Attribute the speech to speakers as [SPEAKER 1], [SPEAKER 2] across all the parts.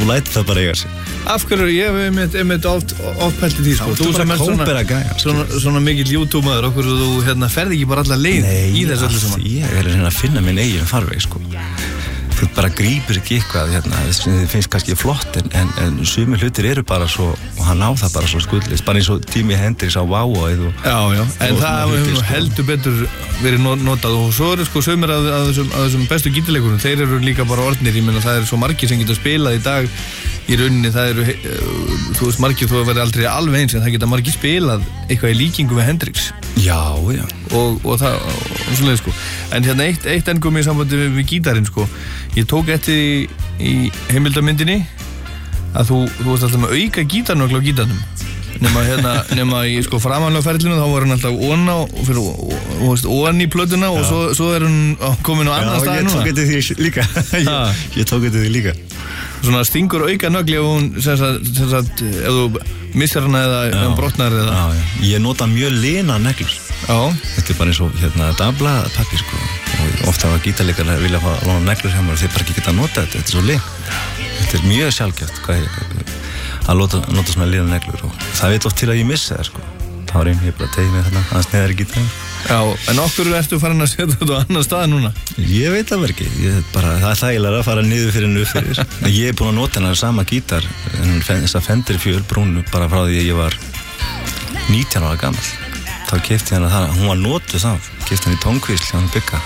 [SPEAKER 1] þú lætur það bara eiga sig.
[SPEAKER 2] Af hverju, ég hef einmitt oft pælt í því, sko.
[SPEAKER 1] Þú sem er
[SPEAKER 2] svona mikill YouTube-maður, okkur þú ferði ekki bara alla leið í þessu öllu saman.
[SPEAKER 1] Ég er að finna minn eigin farveg, sko. Þú bara grípur ekki eitthvað, þið finnst kannski flott, en sumir hlutir eru bara svo, og hann á það bara svo skuldlist, bara eins og Jimi Hendrix á Wow-óið.
[SPEAKER 2] Já, en það hefur heldur betur verið notað, og svo eru sko sumir af þessum bestu gítarleikurum, þeir eru líka bara orðnir, ég meina það eru svo margir sem geta spilað í dag, í rauninni það eru, þú veist margir, þú verður aldrei alveg eins, en það geta margir spilað eitthvað í líkingu við Hendrix.
[SPEAKER 1] Já.
[SPEAKER 2] Og það, og svoleið sko. En hérna eitt engum í sambandi við gítarinn sko, ég tók eftir í heimildamyndinni að þú varst alltaf með auka gítarnögl á gítarnum. Nema í sko framanlega ferlinu, þá var hann alltaf ofan í plötuna og svo er hann komin á annan stað núna.
[SPEAKER 1] Ég tók eftir því líka.
[SPEAKER 2] Svona stingur auka nögl ef hún, sem sagt, ef þú missar hana eða brotnar eða.
[SPEAKER 1] Ég nota mjög lina neglur. Þetta er bara eins og dablapappír sko. Ofta hafa gítarleikarar vilja fá lána neglur hjá mér og þeir bara ekki geta að nota þetta er svo lin. Þetta er mjög sjálfgeft að nota svona lina neglur og það veit oft til að ég missa það sko. Þá er ég bara að tegja mig þarna aðeins neðar í gítarinn.
[SPEAKER 2] Já, en okkur ertu farin að setja þetta á annan stað núna?
[SPEAKER 1] Ég veit það ekki, það er þægilega að fara niður fyrir en upp fyrir. Ég er búin að nota hennar sama gítar, þessa Fender fjölbrúnu bara frá því að ég var 19 ára gamall. Þá keypti hennar það, hún var notuð þá, keypti henni í tónkvísl hjá hann Bygga.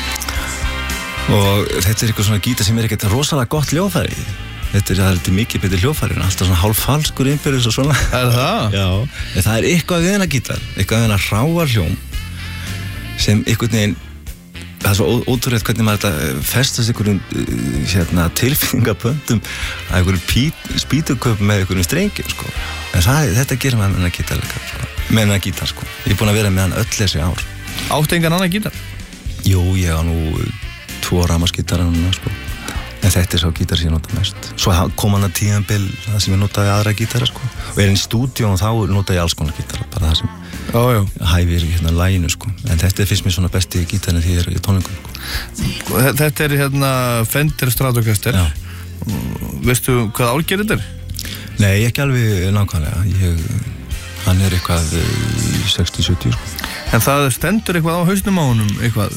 [SPEAKER 1] Og þetta er eitthvað svona gítar sem er ekkert rosalega gott hljóðfæri. Þetta er mikið betur hljóðfæri, alltaf svona hálffalskur innbyrðis og svona.
[SPEAKER 2] Er það?
[SPEAKER 1] Já, en það er eitthvað við hennar gítar, eitthvað við hennar hráar hljóm sem einhvern veginn, það er svo ótrúlegt hvernig maður þetta festast einhverjum tilfinningaböndum að einhverjum spýtuköpum með einhverjum strengjum sko. En þetta gerir maður með hennar gítar líka sko. Með hennar gítar sko. Ég er búin að vera með hann öll þessi ár.
[SPEAKER 2] Áttu engan annan gítar?
[SPEAKER 1] Jú, ég á nú 2 rafmagnsgítar núna sko. En þetta er sá gítar sem ég nota mest. Svo kom hann að tíðanbil það sem ég notaði aðra gítara sko. Og í stúdíu og þá notaði ég alls konar gítara, bara það sem hæfir laginu sko. En þetta finnst mér svona besti gítarinn því ég er í tónleikum sko.
[SPEAKER 2] Þetta er Fender Stratocaster. Veistu hvað árgerð þetta er?
[SPEAKER 1] Nei, ekki alveg nákvæmlega. Hann er eitthvað 60-70 sko.
[SPEAKER 2] En það stendur eitthvað á hausnum á honum, eitthvað?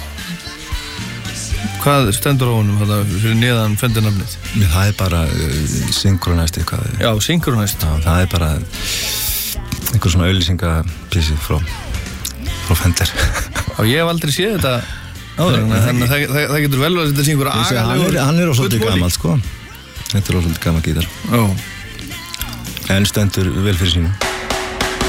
[SPEAKER 2] Hvað stendur á honum fyrir neðan Fender-nafnið?
[SPEAKER 1] Það er bara synkronæst eitthvað.
[SPEAKER 2] Já, synkronæst.
[SPEAKER 1] Já, það er bara einhver svona auglýsingapissi frá Fender.
[SPEAKER 2] Já, ég hef aldrei séð þetta áður, þannig að það getur vel að þetta sé einhver agalegur.
[SPEAKER 1] Hann er svolítið gamall, sko. Þetta er svolítið gamall gítar.
[SPEAKER 2] Já.
[SPEAKER 1] En stendur vel fyrir sínu.